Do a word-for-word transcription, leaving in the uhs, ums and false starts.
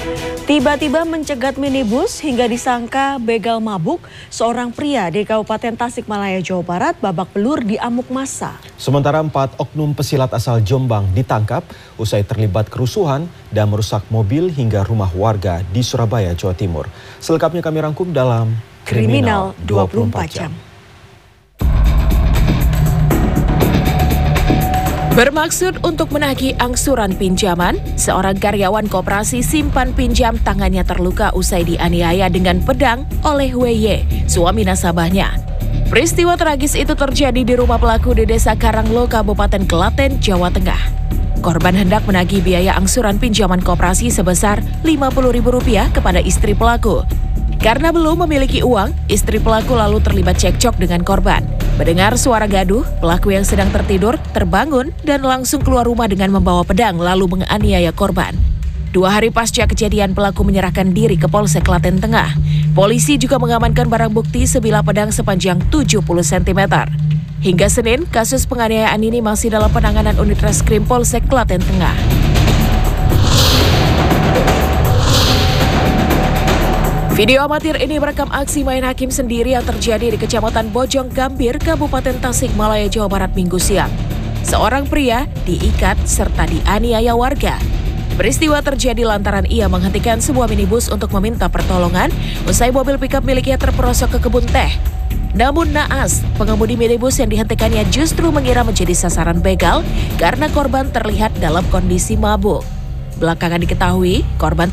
Tiba-tiba mencegat minibus hingga disangka begal mabuk, seorang pria di Kabupaten Tasikmalaya, Jawa Barat babak belur di amuk massa. Sementara empat oknum pesilat asal Jombang ditangkap usai terlibat kerusuhan dan merusak mobil hingga rumah warga di Surabaya, Jawa Timur. Selengkapnya kami rangkum dalam Kriminal dua puluh empat jam. Bermaksud untuk menagih angsuran pinjaman, seorang karyawan koperasi simpan pinjam tangannya terluka usai dianiaya dengan pedang oleh W Y, suami nasabahnya. Peristiwa tragis itu terjadi di rumah pelaku di Desa Karanglo, Kabupaten Klaten, Jawa Tengah. Korban hendak menagih biaya angsuran pinjaman koperasi sebesar lima puluh ribu rupiah kepada istri pelaku. Karena belum memiliki uang, istri pelaku lalu terlibat cekcok dengan korban. Mendengar suara gaduh, pelaku yang sedang tertidur terbangun dan langsung keluar rumah dengan membawa pedang lalu menganiaya korban. Dua hari pasca kejadian, pelaku menyerahkan diri ke Polsek Klaten Tengah. Polisi juga mengamankan barang bukti sebilah pedang sepanjang tujuh puluh sentimeter. Hingga Senin, kasus penganiayaan ini masih dalam penanganan unit reskrim Polsek Klaten Tengah. Video amatir ini merekam aksi main hakim sendiri yang terjadi di Kecamatan Bojong Gambir, Kabupaten Tasikmalaya, Jawa Barat Minggu siang. Seorang pria diikat serta dianiaya warga. Peristiwa terjadi lantaran ia menghentikan sebuah minibus untuk meminta pertolongan usai mobil pickup miliknya terperosok ke kebun teh. Namun naas, pengemudi minibus yang dihentikannya justru mengira menjadi sasaran begal karena korban terlihat dalam kondisi mabuk. Belakangan diketahui, korban